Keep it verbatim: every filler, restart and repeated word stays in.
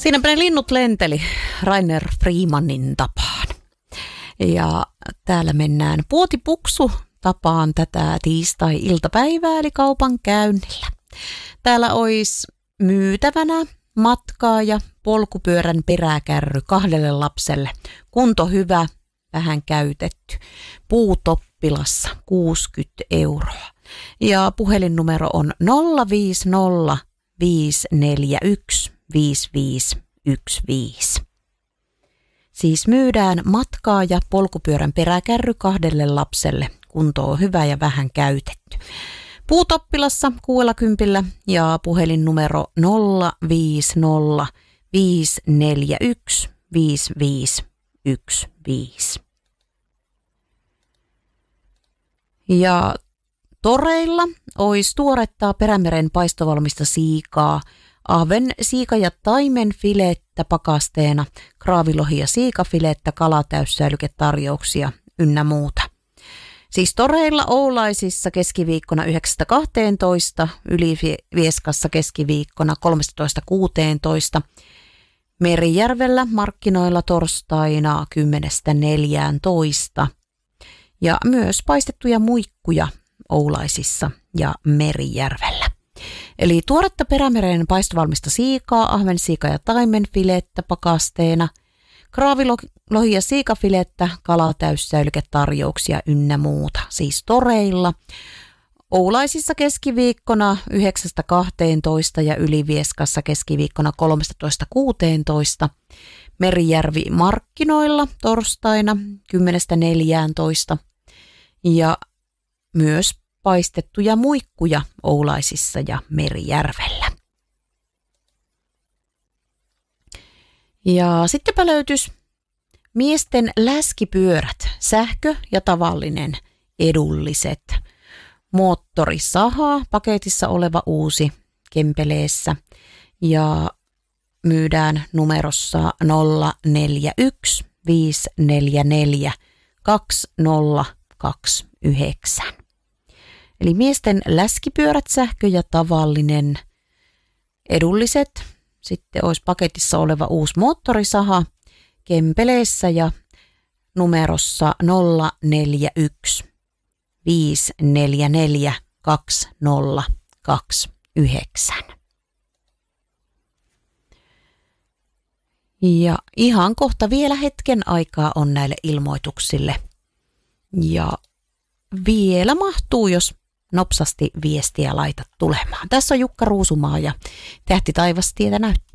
Siinäpä ne linnut lenteli Rainer Freemanin tapaan. Ja täällä mennään puotipuksu tapaan tätä tiistai-iltapäivää eli kaupan käynnillä. Täällä olisi myytävänä matkaa ja polkupyörän peräkärry kahdelle lapselle. Kunto hyvä, vähän käytetty. Puutoppilassa kuusikymmentä euroa. Ja puhelinnumero on nolla viisi nolla viisi neljä yksi viisi viisi yksi viisi. Siis myydään matkaa ja polkupyörän peräkärry kahdelle lapselle. Kunto on hyvä ja vähän käytetty. Puutoppilassa kuudellakymmenellä ja puhelinnumero nolla viisi nolla viisi neljä yksi viisi viisi yksi viisi. Ja toreilla olisi tuoretta Perämeren paistovalmista siikaa, ahven, siika ja taimen filettä pakasteena, kraavilohi ja siikafilettä, kalatäyssäilyketarjouksia ynnä muuta. Siis toreilla Oulaisissa keskiviikkona yhdeksästä kahteentoista, Ylivieskassa keskiviikkona kolmetoista kuuteentoista, Merijärvellä markkinoilla torstaina kymmenestä neljääntoista ja myös paistettuja muikkuja Oulaisissa ja Merijärvellä. Eli tuoretta Perämeren paistovalmista siikaa, ahvensiika ja taimenfilettä pakasteena, kraavilohi ja siikafilettä, kalatäyssäilyketarjouksia ynnä muuta. Siis toreilla Oulaisissa keskiviikkona yhdeksästä kahteentoista ja Ylivieskassa keskiviikkona kolmetoista kuuteentoista, Merijärvi markkinoilla torstaina kymmenestä neljääntoista ja myös paistettuja muikkuja Oulaisissa ja Merijärvellä. Ja sittenpä löytyisi miesten läskipyörät, sähkö ja tavallinen, edulliset. Moottorisaha, paketissa oleva uusi Kempeleessä ja myydään numerossa nolla neljä yksi viisi neljä neljä kaksi nolla kaksi yhdeksän. Eli miesten läskipyörät, sähkö ja tavallinen, edulliset. Sitten olisi paketissa oleva uusi moottorisaha Kempeleessä ja numerossa nolla neljä yksi viisi neljä neljä kaksi nolla kaksi yhdeksän. Ja ihan kohta vielä hetken aikaa on näille ilmoituksille. Ja vielä mahtuu, jos nopsasti viestiä laitat tulemaan. Tässä on Jukka Ruusumaa ja Tähti taivas tietä näyttää.